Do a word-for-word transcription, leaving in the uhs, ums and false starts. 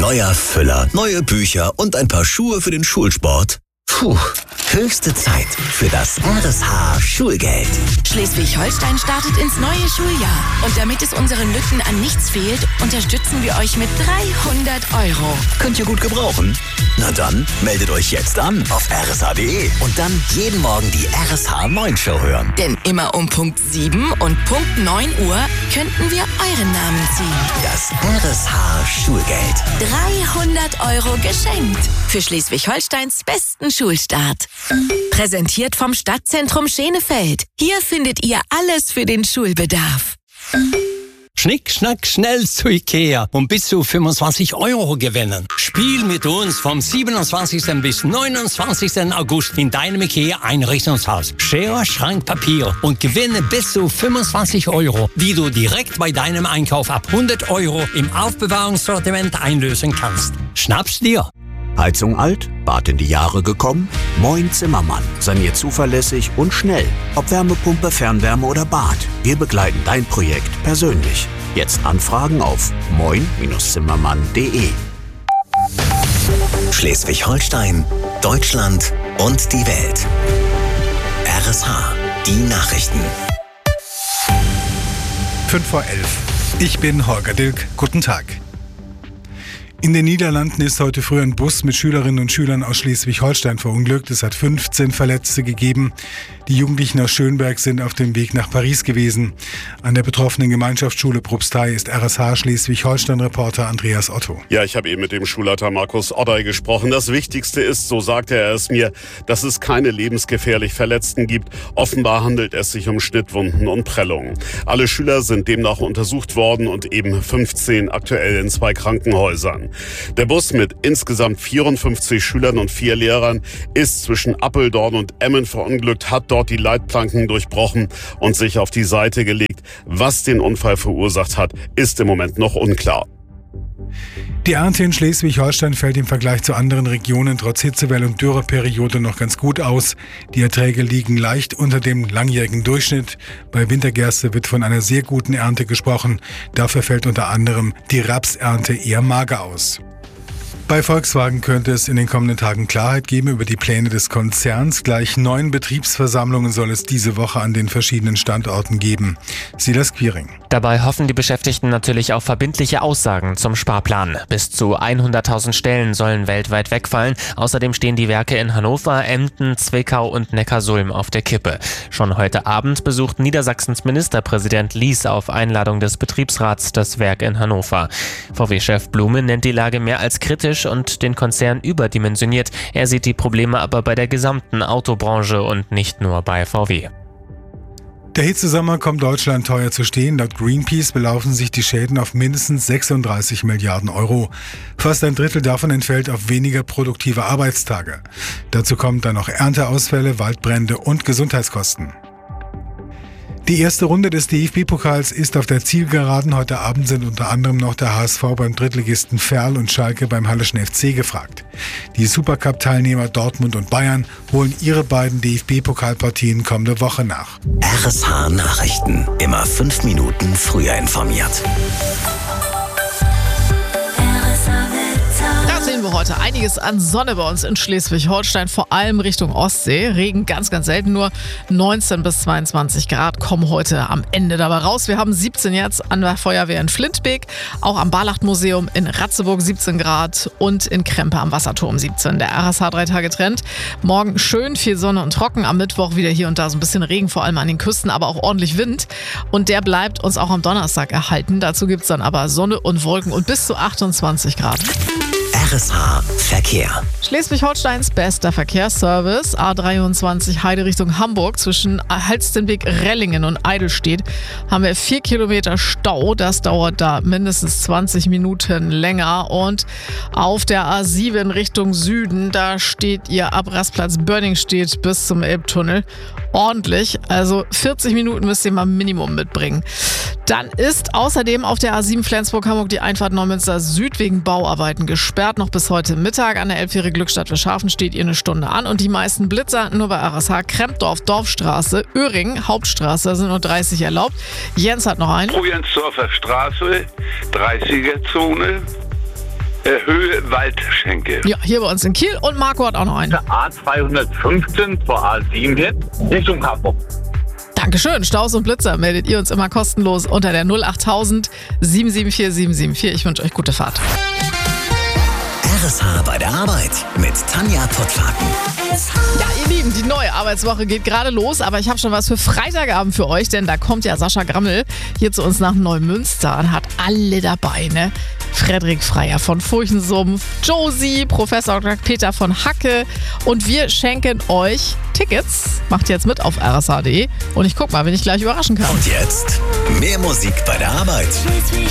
neuer Füller, neue Bücher und ein paar Schuhe für den Schulsport? Puh, höchste Zeit für das R S H Schulgeld. Schleswig-Holstein startet ins neue Schuljahr. Und damit es unseren Lütten an nichts fehlt, unterstützen wir euch mit dreihundert Euro. Könnt ihr gut gebrauchen? Na dann, meldet euch jetzt an auf r s h punkt d e und dann jeden Morgen die R S H neun Show hören. Denn immer um Punkt sieben und Punkt neun Uhr könnten wir euren Namen ziehen. Das R S H Schulgeld. dreihundert Euro geschenkt. Für Schleswig-Holsteins besten Schulstart. Präsentiert vom Stadtzentrum Schenefeld. Hier findet ihr alles für den Schulbedarf. Schnick, schnack, schnell zu Ikea und bis zu fünfundzwanzig Euro gewinnen. Spiel mit uns vom siebenundzwanzigsten bis neunundzwanzigsten August in deinem Ikea-Einrichtungshaus. Schere, Schrank, Papier und gewinne bis zu fünfundzwanzig Euro, die du direkt bei deinem Einkauf ab hundert Euro im Aufbewahrungssortiment einlösen kannst. Schnapp's dir! Heizung alt, Bad in die Jahre gekommen? Moin Zimmermann. Saniert zuverlässig und schnell. Ob Wärmepumpe, Fernwärme oder Bad. Wir begleiten dein Projekt persönlich. Jetzt Anfragen auf moin Zimmermann punkt d e. Schleswig-Holstein, Deutschland und die Welt. R S H, die Nachrichten. fünf vor elf. Ich bin Holger Dilk. Guten Tag. In den Niederlanden ist heute früh ein Bus mit Schülerinnen und Schülern aus Schleswig-Holstein verunglückt. Es hat fünfzehn Verletzte gegeben. Die Jugendlichen aus Schönberg sind auf dem Weg nach Paris gewesen. An der betroffenen Gemeinschaftsschule Probstei ist R S H Schleswig-Holstein-Reporter Andreas Otto. Ja, ich habe eben mit dem Schulleiter Markus Oddey gesprochen. Das Wichtigste ist, so sagte er es mir, dass es keine lebensgefährlich Verletzten gibt. Offenbar handelt es sich um Schnittwunden und Prellungen. Alle Schüler sind demnach untersucht worden und eben fünfzehn aktuell in zwei Krankenhäusern. Der Bus mit insgesamt vierundfünfzig Schülern und vier Lehrern ist zwischen Apeldoorn und Emmen verunglückt, hat dort die Leitplanken durchbrochen und sich auf die Seite gelegt. Was den Unfall verursacht hat, ist im Moment noch unklar. Die Ernte in Schleswig-Holstein fällt im Vergleich zu anderen Regionen trotz Hitzewelle und Dürreperiode noch ganz gut aus. Die Erträge liegen leicht unter dem langjährigen Durchschnitt. Bei Wintergerste wird von einer sehr guten Ernte gesprochen. Dafür fällt unter anderem die Rapsernte eher mager aus. Bei Volkswagen könnte es in den kommenden Tagen Klarheit geben über die Pläne des Konzerns. Gleich neun Betriebsversammlungen soll es diese Woche an den verschiedenen Standorten geben. Silas Quiring. Dabei hoffen die Beschäftigten natürlich auf verbindliche Aussagen zum Sparplan. Bis zu hunderttausend Stellen sollen weltweit wegfallen. Außerdem stehen die Werke in Hannover, Emden, Zwickau und Neckarsulm auf der Kippe. Schon heute Abend besucht Niedersachsens Ministerpräsident Lies auf Einladung des Betriebsrats das Werk in Hannover. V W-Chef Blume nennt die Lage mehr als kritisch und den Konzern überdimensioniert. Er sieht die Probleme aber bei der gesamten Autobranche und nicht nur bei V W. Der Hitzesommer kommt Deutschland teuer zu stehen. Laut Greenpeace belaufen sich die Schäden auf mindestens sechsunddreißig Milliarden Euro. Fast ein Drittel davon entfällt auf weniger produktive Arbeitstage. Dazu kommen dann noch Ernteausfälle, Waldbrände und Gesundheitskosten. Die erste Runde des D F B-Pokals ist auf der Zielgeraden. Heute Abend sind unter anderem noch der H S V beim Drittligisten Verl und Schalke beim Halleschen F C gefragt. Die Supercup-Teilnehmer Dortmund und Bayern holen ihre beiden D F B-Pokalpartien kommende Woche nach. R S H Nachrichten. Immer fünf Minuten früher informiert. Sehen wir heute einiges an Sonne bei uns in Schleswig-Holstein, vor allem Richtung Ostsee. Regen ganz, ganz selten, nur neunzehn bis zweiundzwanzig Grad kommen heute am Ende dabei raus. Wir haben siebzehn jetzt an der Feuerwehr in Flintbeek, auch am Barlacht-Museum in Ratzeburg siebzehn Grad und in Krempe am Wasserturm siebzehn. Der R S H drei Tage Trend. Morgen schön viel Sonne und trocken, am Mittwoch wieder hier und da so ein bisschen Regen, vor allem an den Küsten, aber auch ordentlich Wind. Und der bleibt uns auch am Donnerstag erhalten. Dazu gibt es dann aber Sonne und Wolken und bis zu achtundzwanzig Grad. R S H Verkehr. Schleswig-Holsteins bester Verkehrsservice. A dreiundzwanzig Heide Richtung Hamburg. Zwischen Halstenbek, Rellingen und Eidelstedt haben wir vier Kilometer Stau. Das dauert da mindestens zwanzig Minuten länger. Und auf der A sieben Richtung Süden, da steht ihr ab Rastplatz Börningstedt bis zum Elbtunnel. Ordentlich. Also vierzig Minuten müsst ihr mal Minimum mitbringen. Dann ist außerdem auf der A sieben Flensburg-Hamburg die Einfahrt Neumünster Süd wegen Bauarbeiten gesperrt. Noch bis heute Mittag an der Elbfähre Glückstadt-Wischhafen steht ihr eine Stunde an. Und die meisten Blitzer nur bei R S H. Krempdorf, Dorfstraße, Öhring, Hauptstraße, da sind nur dreißig erlaubt. Jens hat noch einen. Proviansdorfer Straße, dreißiger Zone. Äh, Höhe Waldschenke. Ja, hier bei uns in Kiel. Und Marco hat auch noch einen. A zweihundertfünfzehn zur A sieben hin, Richtung Hamburg. Dankeschön. Staus und Blitzer meldet ihr uns immer kostenlos unter der null achttausend sieben sieben vier sieben sieben vier. Ich wünsche euch gute Fahrt. R S H bei der Arbeit mit Tanja Pottlaken. Ja, ihr Lieben, die neue Arbeitswoche geht gerade los, aber ich habe schon was für Freitagabend für euch, denn da kommt ja Sascha Grammel hier zu uns nach Neumünster und hat alle dabei, ne? Frederik Freier von Furchensumpf, Josie, Professor Doktor Peter von Hacke und wir schenken euch Tickets. Macht jetzt mit auf r s h punkt d e und ich guck mal, wen ich gleich überraschen kann. Und jetzt mehr Musik bei der Arbeit.